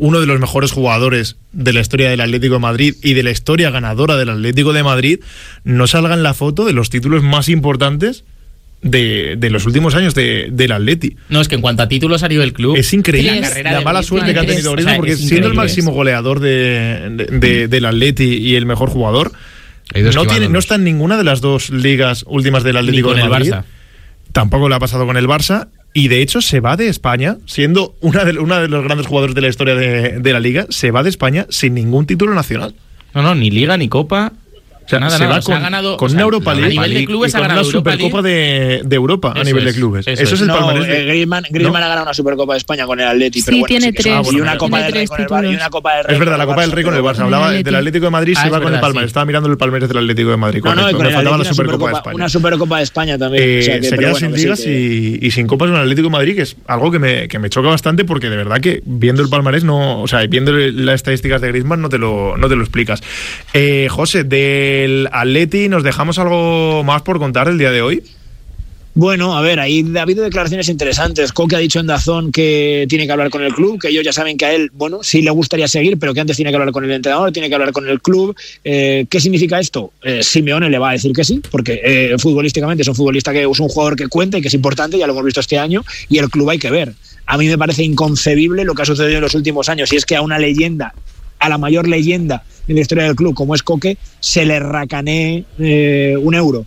uno de los mejores jugadores de la historia del Atlético de Madrid y de la historia ganadora del Atlético de Madrid, no salga en la foto de los títulos más importantes de los últimos años del Atleti. No, es que en cuanto a títulos a nivel club, es increíble la mala suerte que ha tenido Griezmann, porque siendo el máximo goleador del Atleti y el mejor jugador, no está en ninguna de las dos ligas últimas del Atlético de Madrid. Barça. Tampoco lo ha pasado con el Barça, y de hecho se va de España, siendo una de los grandes jugadores de la historia de la liga, se va de España sin ningún título nacional. No, ni liga ni copa. O sea, nada, se va ha ganado, con una Europa League, a nivel de clubes, y con una Supercopa de Europa a nivel de clubes. Eso es el palmarés. Griezmann ha ganado una Supercopa de España con el Atleti, sí, pero bueno, tiene tres. Y una Copa del Rey con el Barça, y una Copa del Rey. Es verdad, la Copa del Rey con el Barça. Hablaba del Atlético de Madrid, se va con el palmarés. Estaba mirando el palmarés del Atlético de Madrid. No, y con me faltaba la Supercopa de España. Una Supercopa de España también. Se queda sin ligas y sin copas en el Atlético de Madrid, que es algo que me choca bastante, porque de verdad que viendo el palmarés, viendo las estadísticas de Griezmann, no te lo explicas. José, del Atleti, ¿nos dejamos algo más por contar el día de hoy? Bueno, a ver, ahí ha habido declaraciones interesantes. Coque ha dicho en DAZN que tiene que hablar con el club, que ellos ya saben que a él, sí le gustaría seguir, pero que antes tiene que hablar con el entrenador, tiene que hablar con el club. ¿Qué significa esto? Simeone le va a decir que sí, porque futbolísticamente es un futbolista que es un jugador que cuenta y que es importante, ya lo hemos visto este año, y el club hay que ver. A mí me parece inconcebible lo que ha sucedido en los últimos años, y es que a una leyenda, a la mayor leyenda en la historia del club, como es Coque, se le racanee un euro.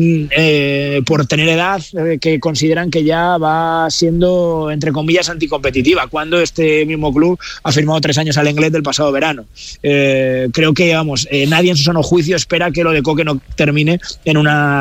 Por tener edad que consideran que ya va siendo, entre comillas, anticompetitiva, cuando este mismo club ha firmado 3 años al Lenglet del pasado verano. Creo que, nadie en su sano juicio espera que lo de Coque no termine en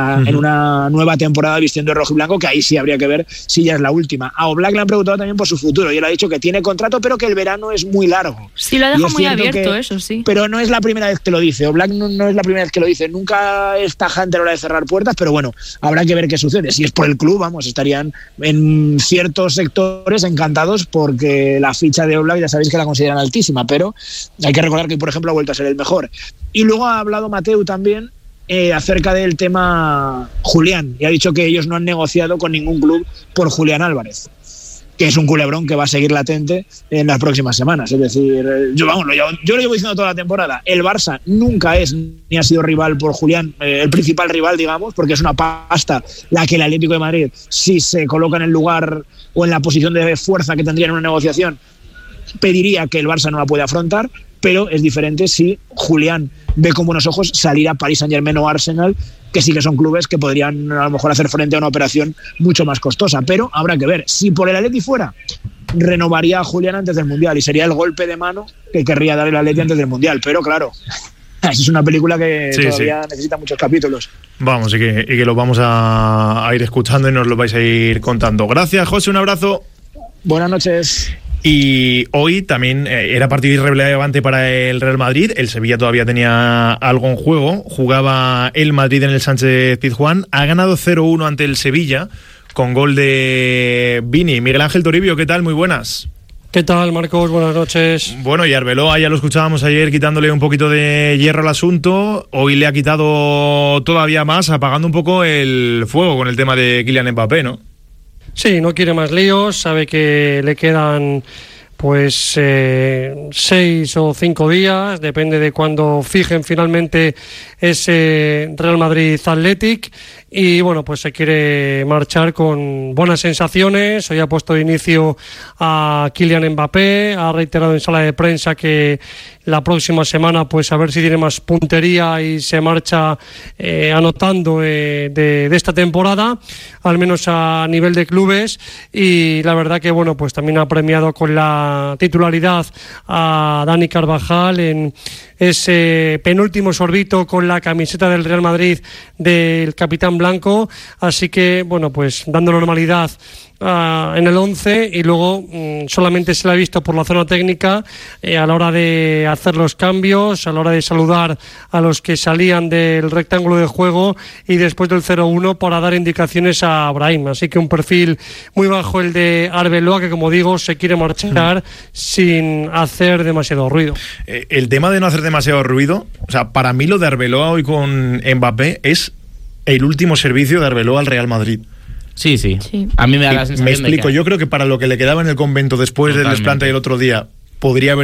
una nueva temporada vistiendo de rojo y blanco, que ahí sí habría que ver si ya es la última. A Oblak le han preguntado también por su futuro, y él ha dicho que tiene contrato, pero que el verano es muy largo. Sí, lo ha dejado muy abierto, eso sí. Pero no es la primera vez que lo dice. Oblak no es la primera vez que lo dice. Nunca es tajante a la hora de cerrar puertas, pero bueno, habrá que ver qué sucede. Si es por el club, estarían en ciertos sectores encantados, porque la ficha de Oblak ya sabéis que la consideran altísima, pero hay que recordar que, por ejemplo, ha vuelto a ser el mejor. Y luego ha hablado Mateu también acerca del tema Julián, y ha dicho que ellos no han negociado con ningún club por Julián Álvarez, que es un culebrón que va a seguir latente en las próximas semanas. Es decir, yo lo llevo diciendo toda la temporada, el Barça nunca es ni ha sido rival por Julián, el principal rival, digamos, porque es una pasta la que el Atlético de Madrid, si se coloca en el lugar o en la posición de fuerza que tendría en una negociación, pediría que el Barça no la puede afrontar, pero es diferente si Julián ve con buenos ojos salir a Paris Saint-Germain o Arsenal, que sí que son clubes que podrían a lo mejor hacer frente a una operación mucho más costosa, pero habrá que ver. Si por el Atleti fuera, renovaría a Julián antes del Mundial, y sería el golpe de mano que querría dar el Atleti antes del Mundial, pero claro, es una película que todavía necesita muchos capítulos. Vamos, y que lo vamos a ir escuchando y nos lo vais a ir contando. Gracias, José, un abrazo. Buenas noches. Y hoy también era partido irrelevante para el Real Madrid. El Sevilla todavía tenía algo en juego. Jugaba el Madrid en el Sánchez-Pizjuán. Ha ganado 0-1 ante el Sevilla con gol de Vini. Miguel Ángel Toribio, ¿qué tal? Muy buenas. ¿Qué tal, Marcos? Buenas noches. Bueno, y Arbeloa, ya lo escuchábamos ayer quitándole un poquito de hierro al asunto. Hoy le ha quitado todavía más, apagando un poco el fuego con el tema de Kylian Mbappé, ¿no? Sí, no quiere más líos, sabe que le quedan 6 o 5 días, depende de cuándo fijen finalmente ese Real Madrid Athletic, y bueno, pues se quiere marchar con buenas sensaciones. Hoy ha puesto de inicio a Kylian Mbappé, ha reiterado en sala de prensa que la próxima semana pues a ver si tiene más puntería y se marcha anotando de esta temporada, al menos a nivel de clubes. Y la verdad que bueno, pues también ha premiado con la titularidad a Dani Carvajal en ese penúltimo sorbito con la camiseta del Real Madrid del capitán blanco, así que bueno, pues dando normalidad en el 11, y luego solamente se la ha visto por la zona técnica a la hora de hacer los cambios, a la hora de saludar a los que salían del rectángulo de juego, y después del 0-1 para dar indicaciones a Brahim. Así que un perfil muy bajo el de Arbeloa, que como digo se quiere marchar sin hacer demasiado ruido. El tema de no hacer demasiado ruido, o sea, para mí lo de Arbeloa hoy con Mbappé es el último servicio de Arbeloa al Real Madrid. Sí. A mí me da la sensación. Me explico, yo creo que para lo que le quedaba en el convento después del desplante del otro día, podría haber